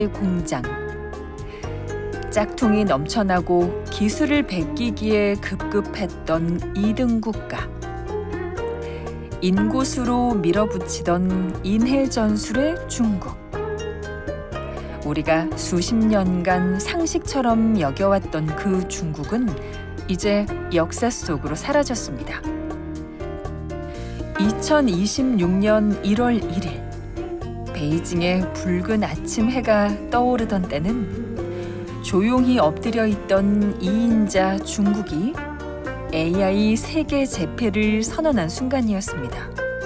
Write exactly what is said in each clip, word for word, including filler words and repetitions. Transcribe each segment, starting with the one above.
공장. 짝퉁이 넘쳐나고 기술을 베끼기에 급급했던 이 등 국가. 인구수로 밀어붙이던 인해전술의 중국. 우리가 수십 년간 상식처럼 여겨왔던 그 중국은 이제 역사 속으로 사라졌습니다. 이천이십육 년 일월 일일 베이징의 붉은 아침 해가 떠오르던 때는 조용히 엎드려 있던 이인자 중국이 에이아이 세계 재패를 선언한 순간이었습니다.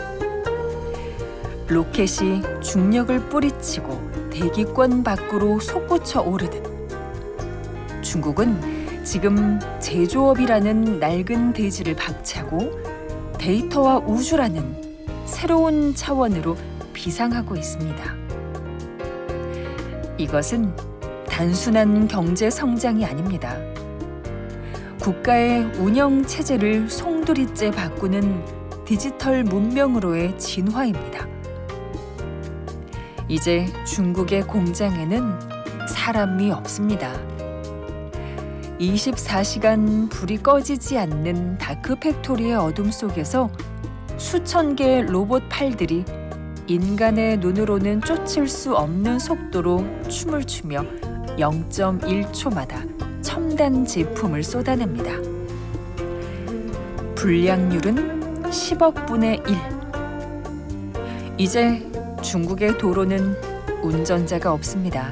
로켓이 중력을 뿌리치고 대기권 밖으로 솟구쳐 오르듯 중국은 지금 제조업이라는 낡은 대지를 박차고 데이터와 우주라는 새로운 차원으로 비상하고 있습니다. 이것은 단순한 경제 성장이 아닙니다. 국가의 운영 체제를 송두리째 바꾸는 디지털 문명으로의 진화입니다. 이제 중국의 공장에는 사람이 없습니다. 이십사 시간 불이 꺼지지 않는 다크 팩토리의 어둠 속에서 수천 개의 로봇 팔들이 인간의 눈으로는 쫓을 수 없는 속도로 춤을 추며 영 점 일 초마다 첨단 제품을 쏟아냅니다. 불량률은 십억 분의 일. 이제 중국의 도로는 운전자가 없습니다.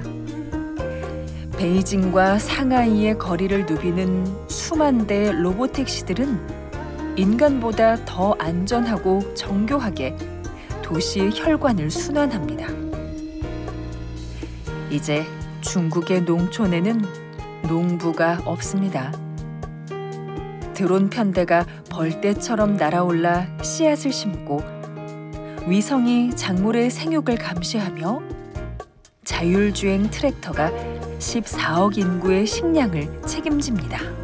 베이징과 상하이의 거리를 누비는 수만 대의 로봇택시들은 인간보다 더 안전하고 정교하게 도시의 혈관을 순환합니다. 이제 중국의 농촌에는 농부가 없습니다. 드론 편대가 벌떼처럼 날아올라 씨앗을 심고 위성이 작물의 생육을 감시하며 자율주행 트랙터가 십사억 인구의 식량을 책임집니다.